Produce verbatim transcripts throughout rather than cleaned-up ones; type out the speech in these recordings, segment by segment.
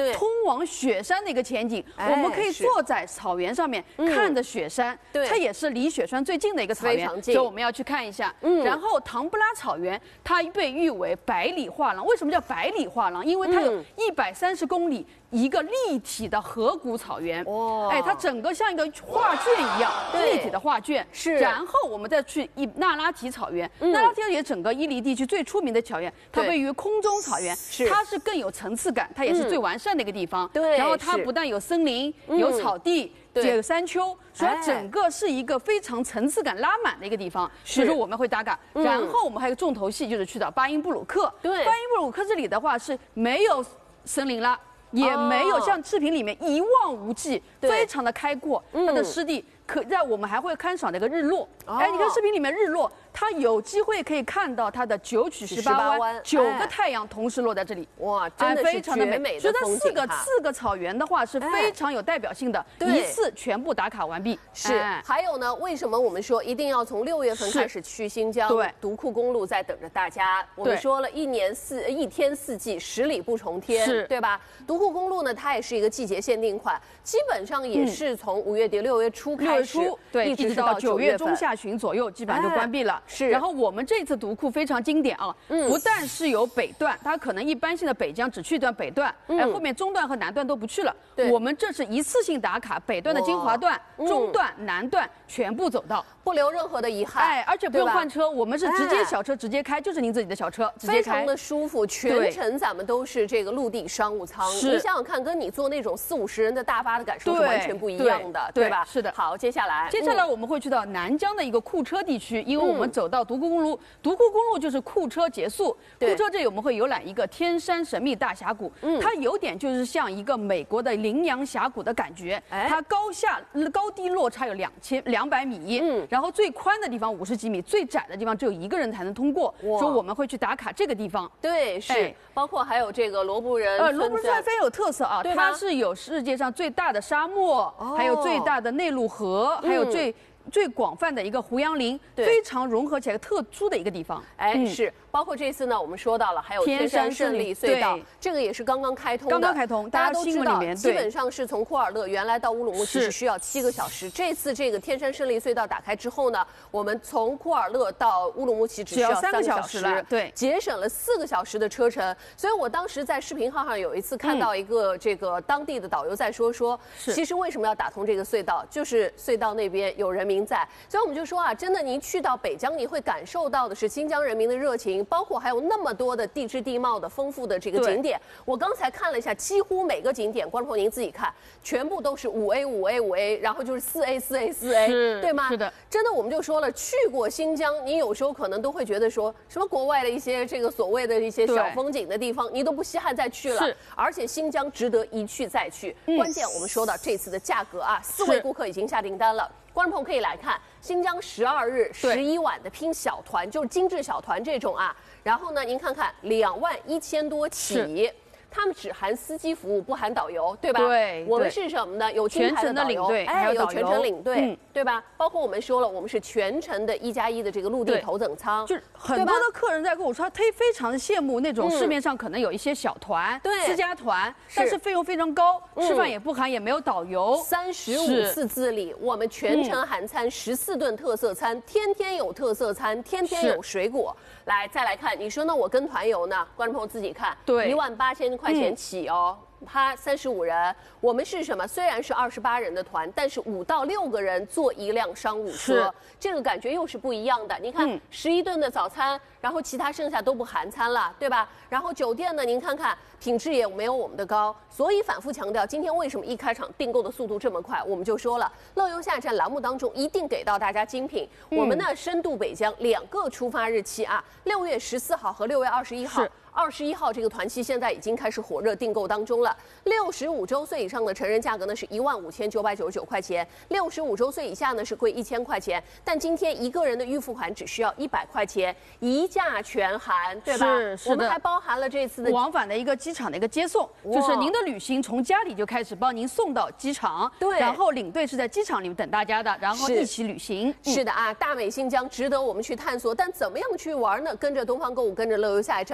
对， 通往雪山的一个前景。 哎、 我们可以坐在草原上面、嗯、看着雪山， 对， 它也是离雪山最近的一个草原，所以我们要去看一下。嗯，然后唐布拉草原它被誉为百里画廊，为什么叫百里画廊？因为它有一百三十公里。一个立体的河谷草原，哇！哎，它整个像一个画卷一样，立体的画卷。 是。 然后我们再去一那拉提草原，嗯、那拉提也整个伊犁地区最出名的草原，它位于空中草原， 是它是更有层次感，它也是最完善的一个地方。 对、嗯。 然后它不但有森林，有草地。也有山丘，所以整个是一个非常层次感拉满的一个地方，所以说我们会打卡。嗯、然后我们还有重头戏，就是去到巴音布鲁克。 对， 巴音布鲁克这里的话是没有森林啦。也没有像视频里面一望无际，非常的开阔。它的湿地可在我们还会看赏那个日落。哎，你看视频里面日落，它有机会可以看到它的九曲十八弯，九个太阳同时落在这里。 哇，真的是绝美的风景。 所以它四个四个草原的话是非常有代表性的，一次全部打卡完毕。 是，还有呢，为什么我们说一定要从六月份开始去新疆？ 对， 独库公路在等着大家。我们说了一年四一天四季，十里不重天， 是对吧？独库公路呢，它也是一个季节限定款，基本上也是从五月底六月初开始， 对， 一直到九月中下旬左右，基本上就关闭了。 是。 然后我们这次独库非常经典啊，不但是有北段，它可能一般性的北疆只去一段北段，哎，后面中段和南段都不去了。我们这是一次性打卡，北段的金华段、中段、南段全部走到， 不留任何的遗憾。 哎，而且不用换车，我们是直接小车直接开，就是您自己的小车直接开， 非常的舒服。全程咱们都是这个陆地商务舱，你想想看，跟你坐那种四五十人的大巴的感受是完全不一样的，对吧？ 是的。 好，接下来， 接下来我们会去到南疆的一个库车地区，因为我们走到独库公路，独库公路就是库车结束，库车这里我们会游览一个天山神秘大峡谷，它有点就是像一个美国的羚羊峡谷的感觉，它高下高低落差有两千两百米，嗯，然后最宽的地方五十几米，最窄的地方只有一个人才能通过，所以我们会去打卡这个地方。 对，是，包括还有这个罗布人， 呃，罗布人村非常有特色啊，它是有世界上最大的沙漠，还有最大的内陆河，还有最。最广泛的一个胡杨林，非常融合起来特殊的一个地方。 哎，嗯、是包括这次呢，我们说到了还有天山胜利隧道，这个也是刚刚开通的， 刚刚开通， 大家都知道，基本上是从库尔勒原来到乌鲁木齐是需要七个小时。这次这个天山胜利隧道打开之后呢，我们从库尔勒到乌鲁木齐只需要三个小时， 对， 节省了四个小时的车程。所以我当时在视频号上有一次看到一个这个当地的导游在说说，其实为什么要打通这个隧道，就是隧道那边有人民在。所以我们就说啊，真的，您去到北疆，你会感受到的是新疆人民的热情，包括还有那么多的地质地貌的丰富的这个景点。我刚才看了一下，几乎每个景点，观众朋友您自己看，全部都是五 A 五 A 五 A， 然后就是四 A 四 A 四 A， 对吗？ 是的， 真的，我们就说了，去过新疆，你有时候可能都会觉得说什么国外的一些这个所谓的一些小风景的地方，你都不稀罕再去了。 是， 而且新疆值得一去再去。嗯、关键我们说到这次的价格啊，四位顾客已经下订单了。观众朋友可以来看新疆十二日十一晚的拼小团，就是精致小团这种啊。然后呢，您看看两万一千多起。他们只含司机服务，不含导游，对吧？ 对， 我们是什么呢？有金牌的导游，哎，有全程领队，嗯、对吧？包括我们说了，我们是全程的一加一的这个陆地头等舱， 就是很多的客人在跟我说，他非常的羡慕那种市面上可能有一些小团、对、私家团，但是费用非常高，吃饭也不含，也没有导游， 三十五次自理，我们全程含餐十四顿特色餐，天天有特色餐，天天有水果。来，再来看，你说那我跟团游呢？观众朋友自己看，对，一万八千块钱起哦。嗯他三十五人，我们是什么？虽然是二十八人的团，但是五到六个人坐一辆商务车，这个感觉又是不一样的。你看，十一顿的早餐，然后其他剩下都不含餐了，对吧？然后酒店呢，您看看品质也没有我们的高，所以反复强调，今天为什么一开场订购的速度这么快？我们就说了，乐游下站栏目当中一定给到大家精品。嗯、我们呢，深度北疆两个出发日期啊，六月十四号和六月二十一号。二十一号这个团期现在已经开始火热订购当中了。六十五周岁以上的成人价格呢是一万五千九百九十九块钱，六十五周岁以下呢是贵一千块钱。但今天一个人的预付款只需要一百块钱，一价全含，对吧？ 是是的。 我们还包含了这次的往返的一个机场的一个接送，就是您的旅行从家里就开始帮您送到机场，对，然后领队是在机场里面等大家的，然后一起旅行。 是, 是的啊，大美新疆值得我们去探索，但怎么样去玩呢？跟着东方购物，跟着乐游下一站，我们说。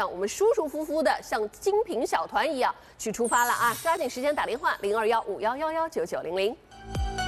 舒舒服服的像精品小团一样去出发了啊！抓紧时间打电话零二幺五幺幺幺九九零零。